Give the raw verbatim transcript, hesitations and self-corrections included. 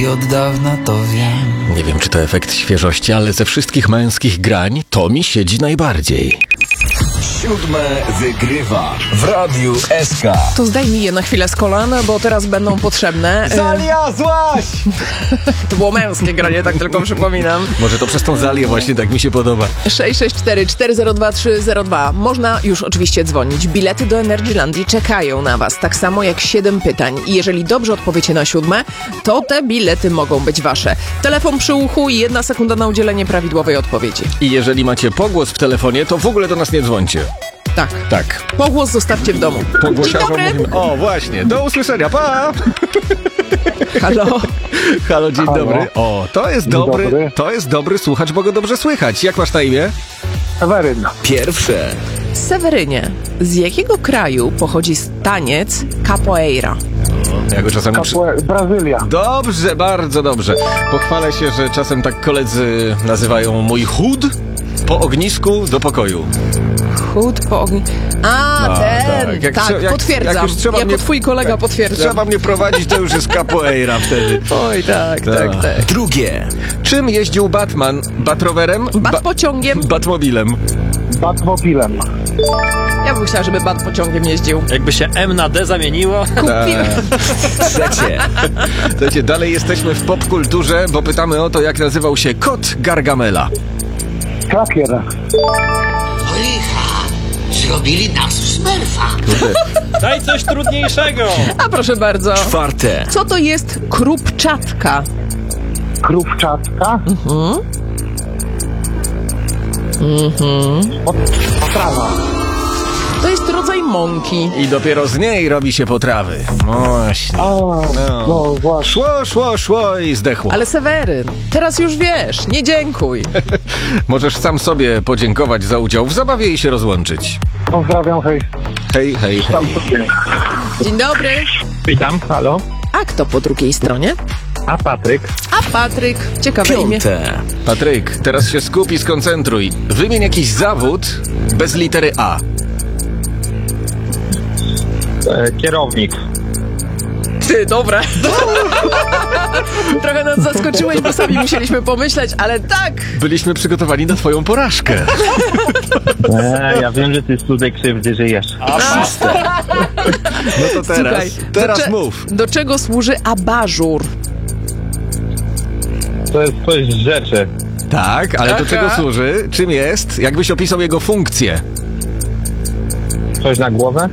i od dawna to wiem. Nie wiem, czy to efekt świeżości, ale ze wszystkich męskich grań to mi siedzi najbardziej. Siódme wygrywa w Radiu S K. To zdejmij je na chwilę z kolan, bo teraz będą potrzebne. Zalia, złaś! To było męskie granie, tak tylko przypominam. Może to przez tą Zalię właśnie tak mi się podoba. sześć sześć cztery cztery zero dwa trzy zero dwa. Można już oczywiście dzwonić. Bilety do Energylandii czekają na was, tak samo jak siedem pytań. I jeżeli dobrze odpowiecie na siódme, to te bilety mogą być wasze. Telefon przy uchu i jedna sekunda na udzielenie prawidłowej odpowiedzi. I jeżeli macie pogłos w telefonie, to w ogóle do nas nie dzwońcie. Tak. Tak. Pogłos zostawcie w domu. Dzień Pogłosiarzom dobry. mówimy. O, właśnie. Do usłyszenia. Pa! Halo. Halo, dzień Halo. dobry. O, to jest Dzień dobry, dobry. to jest dobry słuchacz, bo go dobrze słychać. Jak masz na imię? Seweryn. Pierwsze. Sewerynie, z jakiego kraju pochodzi taniec capoeira? Ja go czasami... Przy... Kapłe- Brazylia. Dobrze, bardzo dobrze. Pochwalę się, że czasem tak koledzy nazywają mój chód po ognisku do pokoju. Chód po ogniu. A, A, ten! tak. Jak Tak, trze- jak- potwierdzam. jak już trzeba jako mnie- twój kolega tak. potwierdzam. Trzeba mnie prowadzić, to już jest capoeira wtedy. Oj, tak, Tak. tak, tak. Drugie. Czym jeździł Batman? Batrowerem? Bat pociągiem. Batmobilem. Batmobilem. Ja bym chciała, żeby bat pociągiem jeździł. Jakby się M na D zamieniło. Kupiłem. Trzecie. Słuchajcie, dalej jesteśmy w popkulturze, bo pytamy o to, jak nazywał się kot Gargamela. Klakier. Licha, zrobili nas Smurfa. Daj coś trudniejszego. A proszę bardzo. Czwarte. Co to jest krupczatka? Krówczatka. Mhm. Potrawa. To jest rodzaj mąki. I dopiero z niej robi się potrawy. Właśnie. A, no właśnie. Szło, szło, szło i zdechło. Ale Seweryn, teraz już wiesz, nie dziękuj. Możesz sam sobie podziękować za udział w zabawie i się rozłączyć. Pozdrawiam, hej. Hej, hej, hej. Dzień dobry. Witam, halo. A kto po drugiej stronie? A Patryk. A Patryk. Ciekawe imię. Piąte. Patryk, teraz się skup i skoncentruj. Wymień jakiś zawód bez litery A. E, kierownik. Ty, dobra. Trochę nas zaskoczyłeś, bo sami musieliśmy pomyśleć, ale tak. Byliśmy przygotowani na twoją porażkę. E, ja wiem, że ty tutaj krzywdy żyjesz. Szóste. No to teraz, Słuchaj, teraz do cze- mów. Do czego służy abażur? To jest coś z rzeczy. Tak, ale do Aha. czego służy? Czym jest? Jakbyś opisał jego funkcję? Coś na głowę?